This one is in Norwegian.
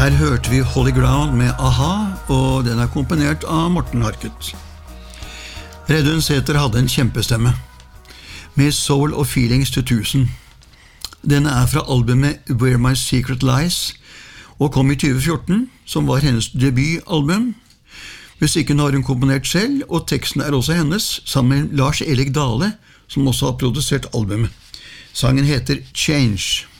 Her hørte vi Holy Ground med A-ha, og den er komponert av Morten Harket. Reidun Sæther hadde en kjempestemme, med soul og feelings til 1000. Denne er fra albumet Where My Secret Lies, og kom i 2014, som var hennes debutalbum. Musikken har hun komponert selv, og teksten er også hennes, sammen med Lars Erik Dale, som også har produsert albumet. Sangen heter Change.